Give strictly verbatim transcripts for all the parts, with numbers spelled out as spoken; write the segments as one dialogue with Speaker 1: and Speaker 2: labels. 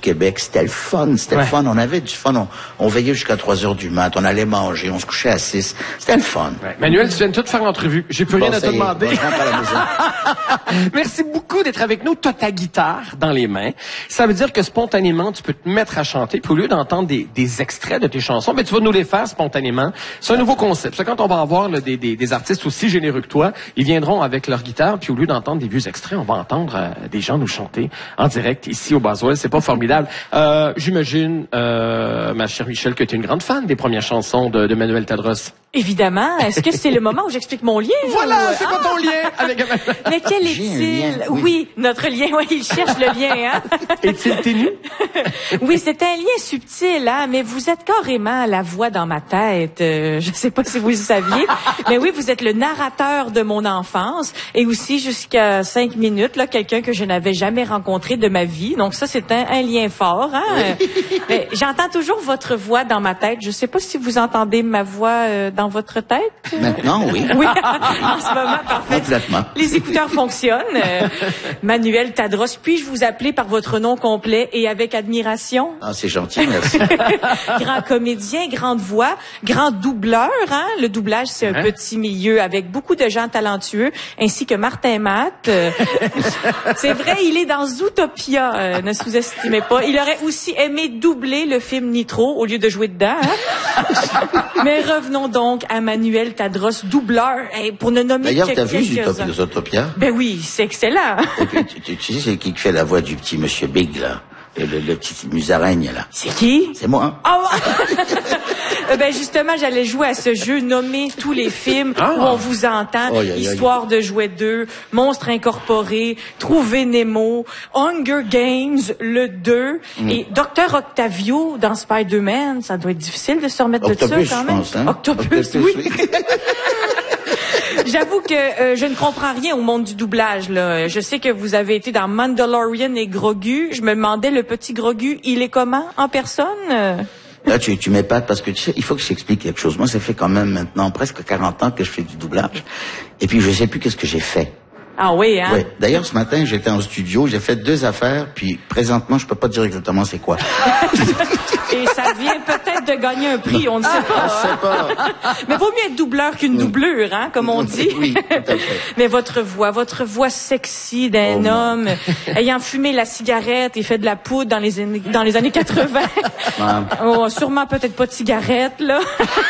Speaker 1: Québec. C'était le fun, c'était
Speaker 2: ouais.
Speaker 1: le fun. On avait du fun. On, on veillait jusqu'à trois heures du mat. On allait manger. On se couchait à six. C'était le fun.
Speaker 2: Ouais. Manuel, tu viens de tout faire l'entrevue. J'ai plus
Speaker 1: Bon,
Speaker 2: rien à te
Speaker 1: est,
Speaker 2: demander.
Speaker 1: bon, je rentre à la maison.
Speaker 2: Merci beaucoup d'être avec nous. Tu as ta guitare dans les mains. Ça veut dire que spontanément, tu peux te mettre à chanter. Puis au lieu d'entendre des, des extraits de tes chansons, ben, tu vas nous les faire spontanément. C'est un nouveau concept. C'est quand on va avoir là, des, des, des artistes aussi généreux que toi, ils viendront avec leur guitare. Puis au lieu d'entendre des vieux extraits, on va entendre euh, des gens nous chanter en direct ici au Boswell. C'est pas formidable. Euh, j'imagine, euh, ma chère Michel, que tu es une grande fan des premières chansons de, de Manuel Tadros.
Speaker 3: Évidemment. Est-ce que c'est le moment où j'explique mon lien?
Speaker 2: Voilà,
Speaker 3: ou...
Speaker 2: c'est quoi ton lien avec Emmanuel?
Speaker 3: Mais quel
Speaker 1: J'ai
Speaker 3: est-il?
Speaker 1: un lien, oui.
Speaker 3: oui, notre lien. Oui, il cherche le lien, hein?
Speaker 2: Est-il ténu?
Speaker 3: Oui, c'est un lien subtil, hein? Mais vous êtes carrément la voix dans ma tête. Euh, je sais pas si vous le saviez. Mais oui, vous êtes le narrateur de mon enfance. Et aussi, jusqu'à cinq minutes, là, quelqu'un que je n'avais jamais rencontré de ma vie. Donc ça, c'est un, un lien fort, hein? Mais j'entends toujours votre voix dans ma tête. Je sais pas si vous entendez ma voix euh, dans votre tête.
Speaker 1: Maintenant, oui.
Speaker 3: Oui, en ce moment, parfait.
Speaker 1: Complètement.
Speaker 3: Les écouteurs fonctionnent. Euh, Manuel Tadros, puis-je vous appeler par votre nom complet et avec admiration?
Speaker 1: Ah, c'est gentil, merci.
Speaker 3: Grand comédien, grande voix, grand doubleur, hein? Le doublage, c'est un
Speaker 2: Hein?
Speaker 3: petit milieu avec beaucoup de gens talentueux, ainsi que Martin Matt. Euh, c'est vrai, il est dans Zootopia, euh, ne sous-estimez pas. Il aurait aussi aimé doubler le film Nitro au lieu de jouer dedans, hein? Mais revenons donc à Manuel Tadros, doubleur, hey, pour ne nommer
Speaker 1: D'ailleurs,
Speaker 3: que
Speaker 1: t'as vu
Speaker 3: quelques-uns.
Speaker 1: Zootopia?
Speaker 3: Ben oui, c'est excellent.
Speaker 1: Et puis, tu, tu, tu sais, c'est qui qui fait la voix du petit monsieur Big, là? Le, le, le petit musaraigne, là.
Speaker 3: C'est qui?
Speaker 1: C'est moi.
Speaker 3: Oh! Ben justement, j'allais jouer à ce jeu, nommer tous les films
Speaker 2: Ah.
Speaker 3: où on vous entend.
Speaker 1: Oh, aïe, aïe.
Speaker 3: Histoire de jouet deux, Monstres incorporés, Trouver Nemo, Hunger Games, le deux,
Speaker 1: Mm.
Speaker 3: et Docteur Octavio dans Spider-Man. Ça doit être difficile de se remettre
Speaker 1: Octopus,
Speaker 3: de ça quand
Speaker 1: je
Speaker 3: même.
Speaker 1: pense, hein?
Speaker 3: Octopus, oui. J'avoue que euh, je ne comprends rien au monde du doublage, là. Je sais que vous avez été dans Mandalorian et Grogu. Je me demandais, le petit Grogu, il est comment en personne?
Speaker 1: Là, tu, tu m'épates parce que tu sais, il faut que je t'explique quelque chose. Moi, ça fait quand même maintenant presque quarante ans que je fais du doublage. Et puis, je sais plus qu'est-ce que j'ai fait.
Speaker 3: Ah oui, hein?
Speaker 1: Ouais. D'ailleurs, ce matin, j'étais en studio, j'ai fait deux affaires, puis présentement, je peux pas dire exactement c'est quoi.
Speaker 3: Et ça vient peut-être de gagner un prix, on ne sait pas.
Speaker 1: Je sais pas.
Speaker 3: Mais vaut mieux être doubleur qu'une doublure, hein, comme on dit.
Speaker 1: Oui, tout à fait.
Speaker 3: Mais votre voix, votre voix sexy d'un
Speaker 1: Oh,
Speaker 3: homme ayant fumé la cigarette et fait de la poudre dans les années, dans les années quatre-vingts.
Speaker 1: Ouais.
Speaker 3: Oh, sûrement peut-être pas de cigarette, là.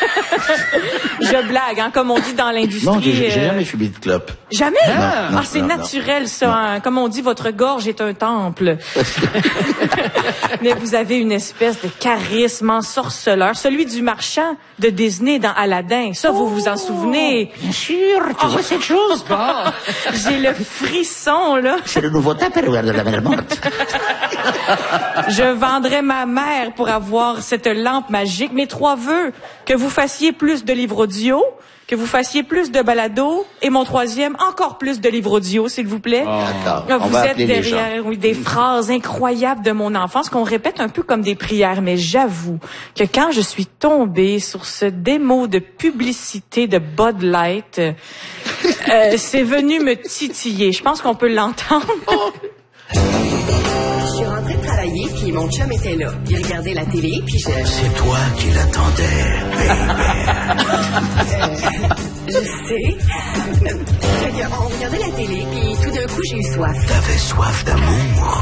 Speaker 3: Je blague, hein, comme on dit dans l'industrie.
Speaker 1: Non, j'ai j'ai
Speaker 3: euh,
Speaker 1: jamais fumé de clope.
Speaker 3: Jamais?
Speaker 1: Non,
Speaker 3: Ah,
Speaker 1: non,
Speaker 3: c'est
Speaker 1: non,
Speaker 3: naturel, ça. Hein. Comme on dit, votre gorge est un temple. Mais vous avez une espèce de charisme ensorceleur, celui du marchand de Disney dans Aladdin. Ça, vous vous en souvenez?
Speaker 1: Bien sûr, tu vois cette chose?
Speaker 3: J'ai le frisson, là.
Speaker 1: C'est le nouveau Tupperware de la mer morte.
Speaker 3: Je vendrais ma mère pour avoir cette lampe magique. Mes trois vœux, que vous fassiez plus de livres audio, que vous fassiez plus de balado, et mon troisième, encore plus de livres audio, s'il vous plaît.
Speaker 1: D'accord.
Speaker 3: Là,
Speaker 1: On
Speaker 3: vous
Speaker 1: va
Speaker 3: êtes
Speaker 1: appeler les gens.
Speaker 3: derrière oui, des phrases incroyables de mon enfance qu'on répète un peu comme des prières, mais j'avoue que quand je suis tombée sur ce démo de publicité de Bud Light, euh, c'est venu me titiller. Je pense qu'on peut l'entendre.
Speaker 4: Je suis rentrée de travailler, puis mon chum était là. Il regardait la télé, puis je...
Speaker 1: C'est toi qui l'attendais, baby.
Speaker 4: Je sais. Fait que on regardait la télé, puis tout d'un coup, j'ai eu soif.
Speaker 1: T'avais soif d'amour.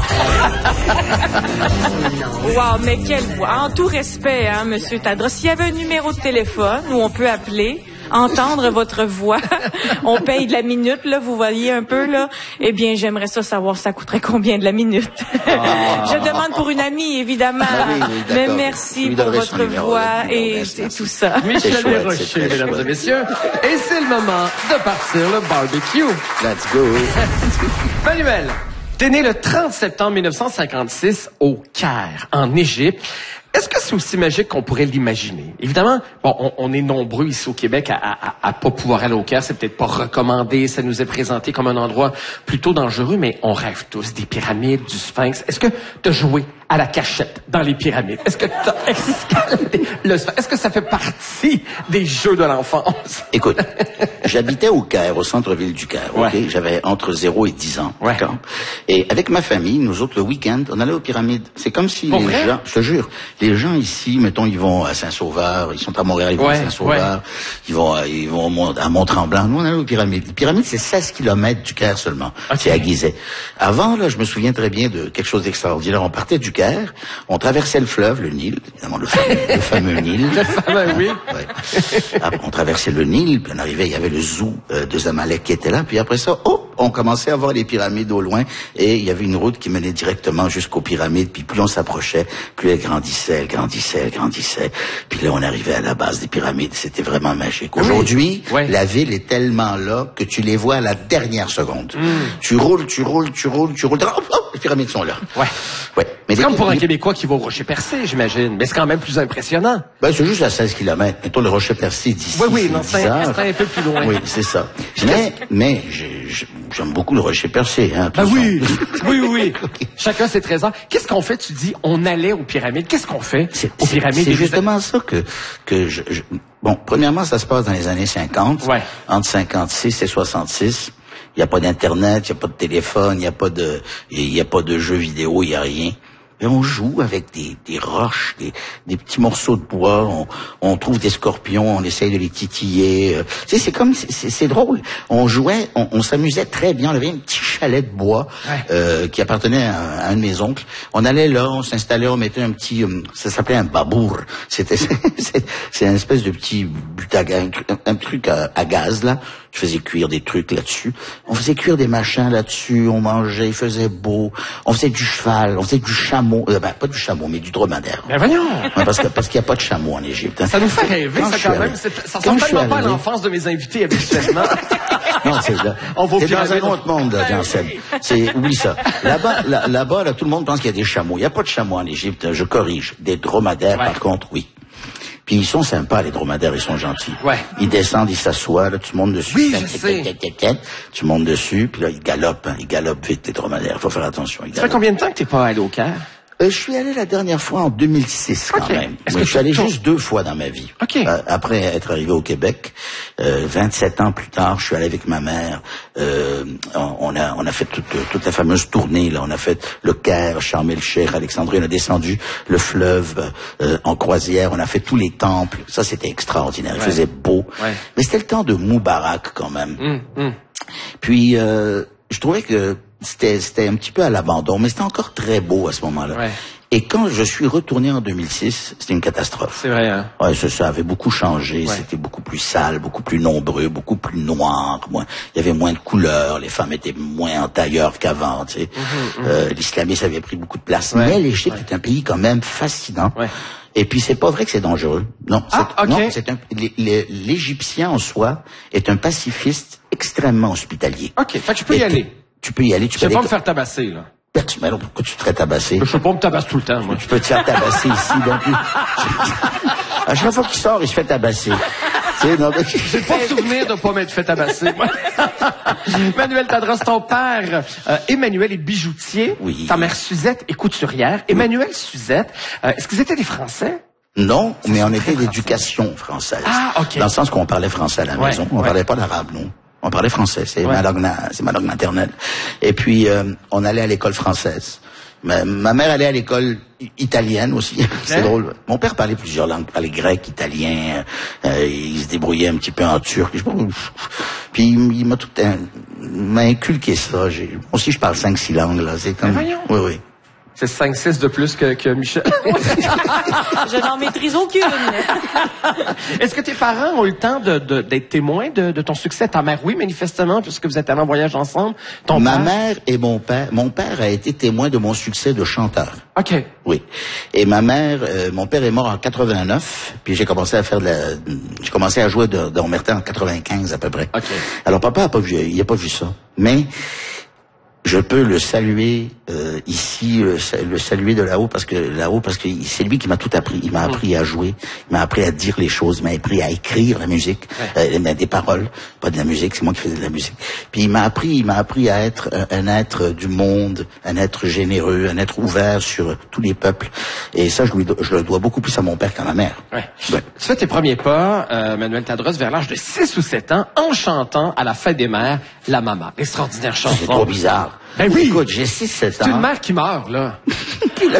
Speaker 3: Wow, mais quelle voix. En tout respect, hein, Monsieur Tadros. S'il y avait un numéro de téléphone où on peut appeler, entendre votre voix, on paye de la minute, là, vous voyez un peu, là. Eh bien, j'aimerais ça savoir, ça coûterait combien de la minute. Je demande pour une amie, évidemment.
Speaker 1: Ah oui, oui,
Speaker 3: mais
Speaker 1: d'accord.
Speaker 3: merci
Speaker 1: Je lui
Speaker 3: pour
Speaker 1: donnerai son
Speaker 3: votre
Speaker 1: numéro,
Speaker 3: voix
Speaker 1: le numéro,
Speaker 3: et,
Speaker 1: merci,
Speaker 3: et
Speaker 1: merci.
Speaker 3: tout ça.
Speaker 2: Michel
Speaker 1: C'est chouette, c'est
Speaker 2: Desrochers,
Speaker 1: très
Speaker 2: mesdames
Speaker 1: chouette.
Speaker 2: et messieurs. Et c'est le moment de partir le barbecue.
Speaker 1: Let's go.
Speaker 2: Manuel, t'es né le trente septembre mille neuf cent cinquante-six au Caire, en Égypte. Est-ce que c'est aussi magique qu'on pourrait l'imaginer? Évidemment, bon, on, on est nombreux ici au Québec à, à, à pas pouvoir aller au Caire. C'est peut-être pas recommandé. Ça nous est présenté comme un endroit plutôt dangereux, mais on rêve tous des pyramides, du Sphinx. Est-ce que t'as joué à la cachette dans les pyramides. Est-ce que t'as escaladé le Est-ce que ça fait partie des jeux de l'enfance?
Speaker 1: Écoute, j'habitais au Caire, au centre-ville du Caire.
Speaker 2: Ouais.
Speaker 1: Okay? J'avais entre zéro et dix ans.
Speaker 2: Ouais.
Speaker 1: D'accord? Et avec ma famille, nous autres, le week-end, on allait aux pyramides. C'est comme si
Speaker 2: Pour
Speaker 1: les
Speaker 2: vrai?
Speaker 1: gens, je te jure, les gens ici, mettons, ils vont à Saint-Sauveur, ils sont à Montréal, ils vont
Speaker 2: Ouais,
Speaker 1: à Saint-Sauveur,
Speaker 2: ouais.
Speaker 1: ils vont, à, ils vont au Mont- à Mont-Tremblant. Nous, on allait aux pyramides. Les pyramides, c'est seize kilomètres du Caire seulement.
Speaker 2: Okay.
Speaker 1: C'est à Gizeh. Avant, là, je me souviens très bien de quelque chose d'extraordinaire. On partait du Caire, on traversait le fleuve, le Nil, évidemment, le fameux, le fameux Nil.
Speaker 2: Le fameux, oui.
Speaker 1: Ouais. Après, on traversait le Nil, puis on arrivait, il y avait le zoo euh, de Zamalek qui était là, puis après ça, oh, on commençait à voir les pyramides au loin, et il y avait une route qui menait directement jusqu'aux pyramides, puis plus on s'approchait, plus elle grandissait, elle grandissait, elle grandissait, puis là, on arrivait à la base des pyramides, c'était vraiment magique. Aujourd'hui,
Speaker 2: Oui.
Speaker 1: la ville est tellement là que tu les vois à la dernière seconde.
Speaker 2: Mm.
Speaker 1: Tu roules, tu roules, tu roules, tu roules, hop, hop, les pyramides sont là.
Speaker 2: Ouais.
Speaker 1: Ouais. Mais
Speaker 2: C'est
Speaker 1: les-
Speaker 2: comme pour un
Speaker 1: les-
Speaker 2: Québécois qui va au Rocher-Percé, j'imagine. Mais c'est quand même plus impressionnant.
Speaker 1: Ben, c'est juste à seize kilomètres. Mettons le Rocher-Percé d'ici.
Speaker 2: Oui, oui,
Speaker 1: c'est
Speaker 2: non,
Speaker 1: dix
Speaker 2: c'est
Speaker 1: heures.
Speaker 2: c'est un peu plus loin.
Speaker 1: Oui, c'est ça. Mais, mais, j'ai- j'ai- j'aime beaucoup le Rocher-Percé, hein.
Speaker 2: Ben
Speaker 1: tout
Speaker 2: oui,
Speaker 1: ça.
Speaker 2: oui, oui, oui. Chacun ses trésors. Qu'est-ce qu'on fait? Tu dis, on allait aux pyramides. Qu'est-ce qu'on fait
Speaker 1: C'est,
Speaker 2: aux
Speaker 1: c'est-
Speaker 2: pyramides?
Speaker 1: c'est
Speaker 2: Et
Speaker 1: justement ça que, que je, je- bon, premièrement, ça se passe dans les années cinquante.
Speaker 2: Ouais.
Speaker 1: Entre cinquante-six et soixante-six. Il n'y a pas d'internet, il n'y a pas de téléphone, il n'y a pas de, il n'y a pas de jeux vidéo, il n'y a rien. Et on joue avec des, des roches, des, des petits morceaux de bois, on, on trouve des scorpions, on essaye de les titiller. euh. Tu sais, c'est comme, c'est, c'est, c'est drôle. On jouait, on, on s'amusait très bien. On avait un petit chalet de bois
Speaker 2: Ouais.
Speaker 1: euh, qui appartenait à, à un de mes oncles. On allait là, on s'installait, on mettait un petit, euh, ça s'appelait un babour. C'était, c'est, c'est une espèce de petit but à gaz, un, truc- un, un truc à, à gaz là. Je faisais cuire des trucs là-dessus. On faisait cuire des machins là-dessus. On mangeait, il faisait beau. On faisait du cheval, on faisait du chameau. Euh, ben, pas du chameau, mais du dromadaire.
Speaker 2: Ben voyons.
Speaker 1: Ouais, parce que parce qu'il n'y a pas de chameau en Égypte. Hein.
Speaker 2: Ça nous fait rêver,
Speaker 1: Quand
Speaker 2: ça,
Speaker 1: je suis
Speaker 2: quand même.
Speaker 1: arrivé-
Speaker 2: C'est- Ça
Speaker 1: quand
Speaker 2: ressemble
Speaker 1: je suis
Speaker 2: tellement pas à
Speaker 1: arrivé-
Speaker 2: l'enfance de mes invités habituellement.
Speaker 1: Non, c'est là.
Speaker 2: On va aux
Speaker 1: C'est dans
Speaker 2: pyramides.
Speaker 1: un autre monde, là, Janssen. C'est, oublie ça. Là-bas, là, là-bas, là, tout le monde pense qu'il y a des chameaux. Il n'y a pas de chameaux en Égypte. Je corrige. Des dromadaires,
Speaker 2: Ouais.
Speaker 1: par contre, oui. Puis ils sont sympas, les dromadaires, ils sont gentils.
Speaker 2: Ouais.
Speaker 1: Ils descendent, ils s'assoient, là, tu montes dessus.
Speaker 2: Oui,
Speaker 1: Tac,
Speaker 2: je
Speaker 1: tac,
Speaker 2: sais.
Speaker 1: tac, tac, tac, Tu montes dessus, puis là, ils galopent, hein, ils galopent vite, les dromadaires. Faut faire attention. Ils
Speaker 2: Ça fait
Speaker 1: galopent.
Speaker 2: combien de temps que t'es pas allé au Caire?
Speaker 1: Euh, je suis allé la dernière fois en deux mille six, quand
Speaker 2: Ok.
Speaker 1: même.
Speaker 2: Est-ce
Speaker 1: Oui,
Speaker 2: que
Speaker 1: je suis
Speaker 2: tu
Speaker 1: allé
Speaker 2: tournes-
Speaker 1: juste deux fois dans ma vie.
Speaker 2: Ok.
Speaker 1: Euh, après être arrivé au Québec, euh, vingt-sept ans plus tard, je suis allé avec ma mère. Euh, on, on a on a fait toute toute la fameuse tournée là. On a fait le Caire, Sharm el-Sheikh, Alexandrie. On a descendu le fleuve euh, en croisière. On a fait tous les temples. Ça, c'était extraordinaire. Il
Speaker 2: Ouais.
Speaker 1: faisait beau.
Speaker 2: Ouais.
Speaker 1: Mais c'était le temps de Moubarak quand même.
Speaker 2: Hum, hum.
Speaker 1: Puis euh, je trouvais que c'était c'était un petit peu à l'abandon, mais c'était encore très beau à ce moment-là.
Speaker 2: Ouais.
Speaker 1: Et quand je suis retourné en deux mille six, c'était une catastrophe.
Speaker 2: C'est vrai, hein?
Speaker 1: Ouais, ça, ça avait beaucoup changé.
Speaker 2: Ouais.
Speaker 1: C'était beaucoup plus sale, beaucoup plus nombreux, beaucoup plus noir. Moins, il y avait moins de couleurs. Les femmes étaient moins en tailleur qu'avant. Tu sais. Euh, l'islamisme avait pris beaucoup de place.
Speaker 2: Ouais.
Speaker 1: Mais l'Égypte est un pays quand même fascinant.
Speaker 2: Ouais.
Speaker 1: Et puis c'est pas vrai que c'est dangereux. Non,
Speaker 2: Ah,
Speaker 1: c'est,
Speaker 2: ok.
Speaker 1: non, c'est un, l'É- l'É- l'Égyptien en soi est un pacifiste extrêmement hospitalier.
Speaker 2: OK. Fait que je peux y
Speaker 1: Et
Speaker 2: aller.
Speaker 1: Tu peux y aller. Tu
Speaker 2: Je
Speaker 1: peux
Speaker 2: vais pas
Speaker 1: aller-
Speaker 2: me faire tabasser, là.
Speaker 1: Mais alors, pourquoi tu te ferais tabasser?
Speaker 2: Je sais pas me tabasser tout le temps, moi.
Speaker 1: Tu peux te faire tabasser ici, donc. À chaque fois qu'il sort, il se fait tabasser. Tu sais, non, mais...
Speaker 2: J'ai pas souvenir de pas m'être fait tabasser, moi. Emmanuel Tadros, ton père, euh, Emmanuel est bijoutier.
Speaker 1: Oui.
Speaker 2: Ta mère Suzette est couturière. Emmanuel, Suzette, euh, est-ce qu'ils étaient des Français?
Speaker 1: Non, mais on était d'éducation française.
Speaker 2: Ah, ok.
Speaker 1: Dans le sens qu'on parlait français à la
Speaker 2: Ouais,
Speaker 1: maison. On
Speaker 2: ouais.
Speaker 1: parlait pas l'arabe, non. On parlait français. C'est
Speaker 2: Ouais.
Speaker 1: ma langue, na- c'est ma langue maternelle. Et puis, euh, on allait à l'école française. Ma, ma mère allait à l'école i- italienne aussi. C'est drôle. Mon père parlait plusieurs langues. Il parlait grec, italien. Euh, il se débrouillait un petit peu en turc. Je sais pas, puis il, il m'a tout un, il m'a inculqué ça. J'ai, moi aussi, je parle cinq, six langues, là. C'est comme,
Speaker 2: Mais voyons.
Speaker 1: oui, oui.
Speaker 2: C'est cinq six de plus que, que Michel.
Speaker 3: Je n'en maîtrise aucune.
Speaker 2: Est-ce que tes parents ont eu le temps de, de, d'être témoins de, de ton succès? Ta mère, oui, manifestement, puisque vous êtes allés en voyage ensemble. Ton
Speaker 1: Ma
Speaker 2: père?
Speaker 1: mère et mon père, mon père a été témoin de mon succès de chanteur.
Speaker 2: OK.
Speaker 1: Oui. Et ma mère, euh, mon père est mort en quatre-vingt-neuf, puis j'ai commencé à faire de la, j'ai commencé à jouer de, d'Omerta en quatre-vingt-quinze à peu près.
Speaker 2: OK.
Speaker 1: Alors papa a pas vu, il a pas vu ça. Mais je peux le saluer euh, ici, le, le saluer de là-haut parce que là-haut parce que c'est lui qui m'a tout appris. Il m'a appris à jouer, il m'a appris à dire les choses, il m'a appris à écrire la musique, ouais. euh, des paroles, pas de la musique, c'est moi qui faisais de la musique. Puis il m'a appris, il m'a appris à être un, un être du monde, un être généreux, un être ouvert sur tous les peuples. Et ça, je, lui, je le dois beaucoup plus à mon père qu'à ma mère.
Speaker 2: Ouais. Ouais. Tu fais tes premiers pas, euh, Manuel Tadros, vers l'âge de six ou sept ans, en chantant à la fête des mères, La Mama. Extraordinaire chanson.
Speaker 1: C'est trop bizarre.
Speaker 2: Ben oui.
Speaker 1: Écoute, j'ai six sept ans.
Speaker 2: C'est une mère qui meurt, là.